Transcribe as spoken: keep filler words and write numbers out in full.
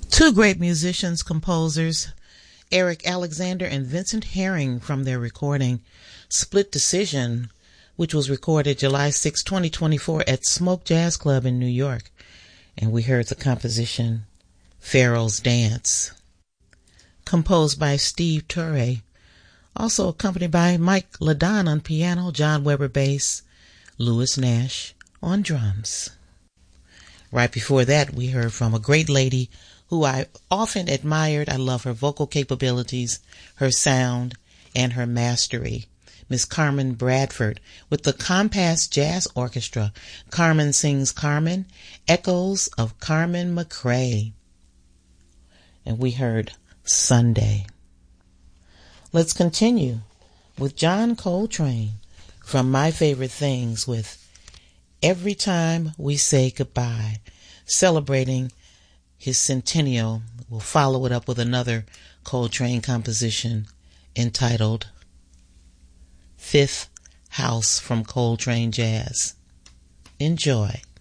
Two great musicians, composers, Eric Alexander and Vincent Herring, from their recording Split Decision, which was recorded July sixth, twenty twenty-four at Smoke Jazz Club in New York. And we heard the composition Pharaoh's Dance, composed by Steve Turre, also accompanied by Mike Ladon on piano, John Weber bass, Louis Nash on drums. Right before that, we heard from a great lady who I often admired. I love her vocal capabilities, her sound, and her mastery. Miss Carmen Bradford with the Compass Jazz Orchestra. Carmen sings Carmen, Echoes of Carmen McRae. And we heard Sunday. Let's continue with John Coltrane from My Favorite Things with Every Time We Say Goodbye, celebrating his centennial. We'll follow it up with another Coltrane composition entitled Fifth House from Coltrane Jazz. Enjoy.